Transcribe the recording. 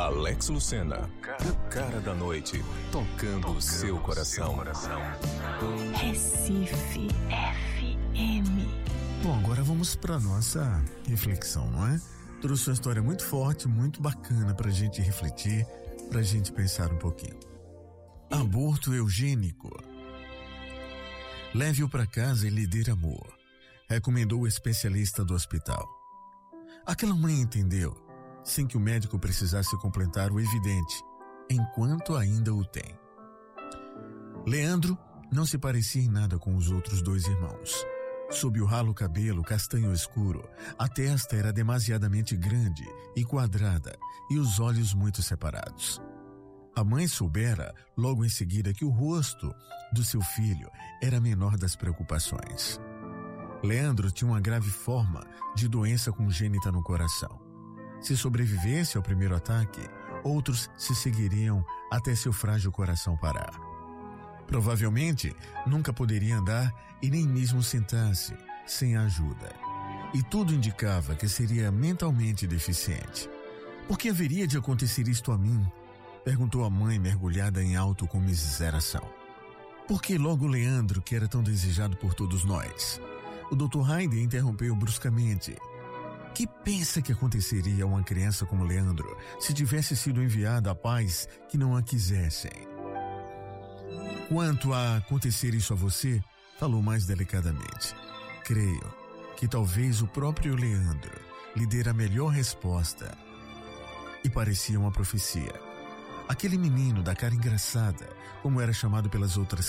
Alex Lucena, o cara da noite, tocando o seu coração. Recife FM. Bom, agora vamos para nossa reflexão, não é? Trouxe uma história muito forte, muito bacana pra gente refletir, pra gente pensar um pouquinho. Aborto eugênico. Leve-o para casa e lhe dê amor, recomendou o especialista do hospital. Aquela mãe entendeu, sem que o médico precisasse completar o evidente, enquanto ainda o tem. Leandro não se parecia em nada com os outros dois irmãos. Sob o ralo cabelo castanho escuro, a testa era demasiadamente grande e quadrada e os olhos muito separados. A mãe soubera logo em seguida que o rosto do seu filho era a menor das preocupações. Leandro tinha uma grave forma de doença congênita no coração. Se sobrevivesse ao primeiro ataque, outros se seguiriam até seu frágil coração parar. Provavelmente nunca poderia andar e nem mesmo sentar-se sem ajuda. E tudo indicava que seria mentalmente deficiente. Por que haveria de acontecer isto a mim? Perguntou a mãe, mergulhada em autocomiseração. Por que logo Leandro, que era tão desejado por todos nós? O Dr. Heide interrompeu bruscamente. Que pensa que aconteceria a uma criança como Leandro se tivesse sido enviada a pais que não a quisessem? Quanto a acontecer isso a você, falou mais delicadamente. Creio que talvez o próprio Leandro lhe dê a melhor resposta. E parecia uma profecia. Aquele menino da cara engraçada, como era chamado pelas outras